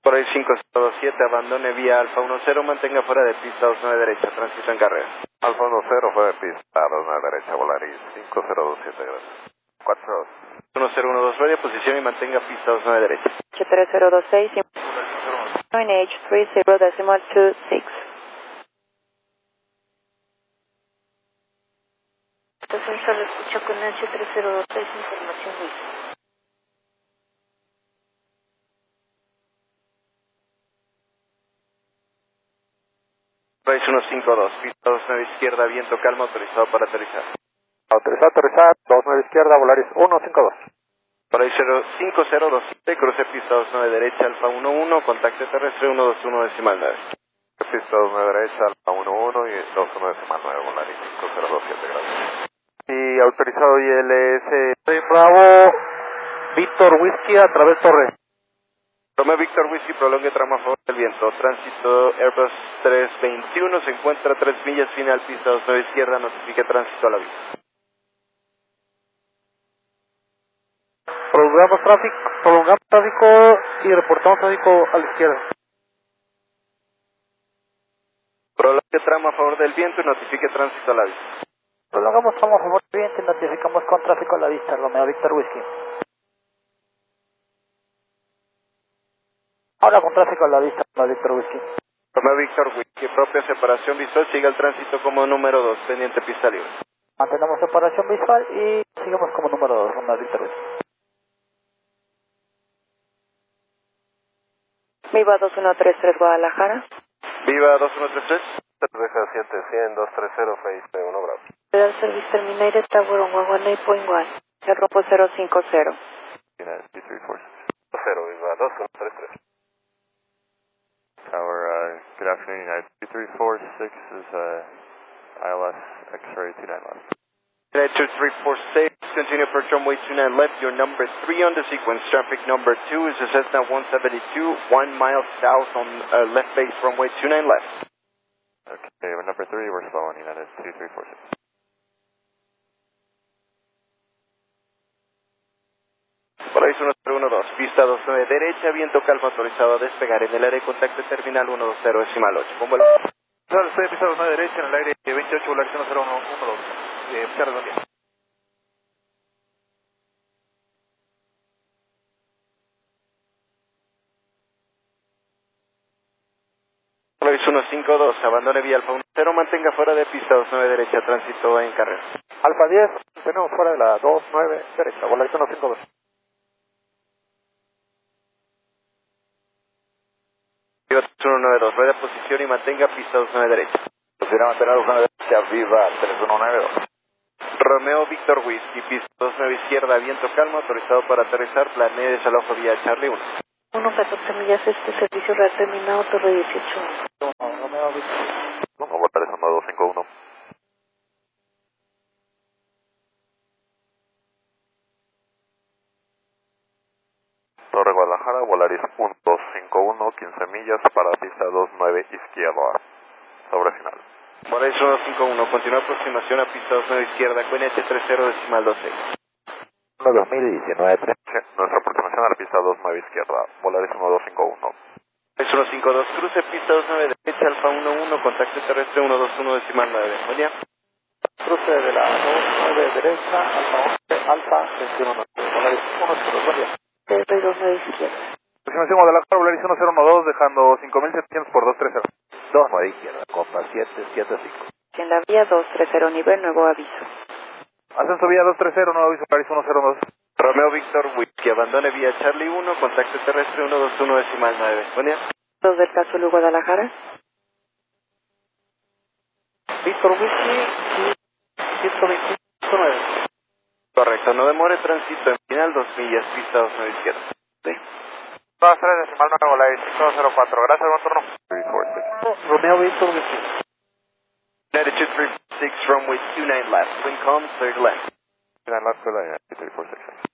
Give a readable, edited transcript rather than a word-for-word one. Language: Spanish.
Por ahí 5027, abandone vía Alfa 10, mantenga fuera de pista 29 derecha, tránsito en carrera. Alfa 10 fue de pista, 29 derecha, Volaris 5027, gracias. 42. 1012, radio posición y mantenga pista 29 derecha. 3026, H30.26. Entonces solo escucho con H3026, información Luis. Raíz 152, pista 29 izquierda, viento calma, autorizado para aterrizar. Autorizado a aterrizar, 29 izquierda, Volaris 152. Por ahí 5027, cruce pista 29 derecha, Alfa 11, contacto terrestre 121 decimal 9. Pista 29 derecha, Alfa 11 y 21 decimal 9, Volaris 5027, gracias. Y autorizado ILS Bravo, Víctor Whisky a través Torre. Tome Víctor Whisky, prolongue tramo a favor del viento. Tránsito Airbus 321, se encuentra a 3 millas, final pista 29 izquierda, notifique tránsito a la vista. Prolongamos tráfico y reportamos tráfico a la izquierda. Prolongue tramo a favor del viento y notifique tránsito a la vista. Prolongamos tramo a favor del viento y notificamos con tráfico a la vista, Romeo Víctor Whisky. Ahora con tráfico a la vista, Romeo Víctor Whisky. Romeo Víctor Whisky, propia separación visual, siga el tránsito como número 2, pendiente pista libre. Mantenemos separación visual y sigamos como número 2, Romeo Víctor Whisky. Viva 2133 Guadalajara. Viva 2133. Deja 7100 230 face 1 Bravo. Federal Service Terminated Tower on 118.1. El rompo 050. 0, Viva 2133. Tower, good afternoon, United 2346 is ILS X-ray 29 left. United 2346, continue for runway 29 left, your number 3 on the sequence, traffic number 2 is a Cessna 172, 1 mile south on left base runway 29 left. Okay, we're number 3, we're slow on United 2346. Paraíso 112, pista 29 derecha, viento calma autorizado a despegar en el área de contacto terminal 120 decimal 8. Con vuelo. Estoy en pista 29 derecha en el aire 28 Volaris 10112. Cierre del día. Paraíso 152, abandone vía Alfa 10, mantenga fuera de pista 29 derecha, tránsito en carrera. Alfa 10, tenemos fuera de la 29 derecha, Volaris 152. Viva 192, rueda posición y mantenga pista 29 derecha. Posición a mantener 29 derecha, Viva 3192. Romeo Víctor Whisky, pista 29 izquierda, viento calma, autorizado para aterrizar, planea desalojo vía Charlie 1. 114 millas servicio real terminado, Torre 18. Romeo Víctor. Bueno, Volaris 1251. Torre Guadalajara, Volaris 151, 15 millas para pista 29 izquierda. Sobre final. Volaris 151, continúa aproximación a pista 29 izquierda, QNH 30 decimal 26. 2019. Nuestra aproximación a la pista 29 izquierda, Volaris 1251. Volaris 152, cruce pista 29 derecha, Alfa 11, contacto terrestre 121 decimal 9. Buen día. Cruce de la 29 derecha, Alfa 21, Volaris 102, buen día. Torre 29 izquierda. Aproximación Guadalajara, Volaris 1012, dejando 5700 por 230. 29 izquierda, copa 775. En la vía 230, nivel nuevo aviso. Ascenso vía 230, nuevo aviso, Volaris 102. Romeo Víctor Whisky, abandone vía Charlie 1, contacto terrestre 121 decimal 9. Buen día. 2 del Caso Guadalajara. Víctor Whisky, 129. Correcto, no demore, tránsito en final 2 millas, pista 29 izquierda. Sí. 23 decimal 9, Volaris 504. Gracias, buen turno. 346. Romeo Víctor Whisky. United 236, runway 29 left, wind calm, clear to land. 29 left, United 346.